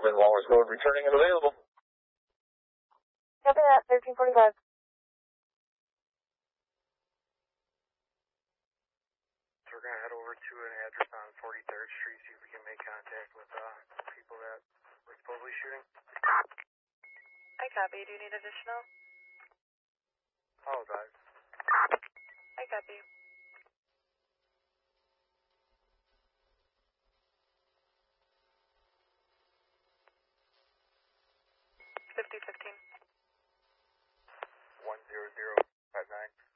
in Walrus Road, returning and available. Copy that, 1345. So we're going to head over to an address on 43rd Street, see if we can make contact with people that were supposedly shooting. I copy. Do you need additional? Apologize. I copy. $50-15. 10059.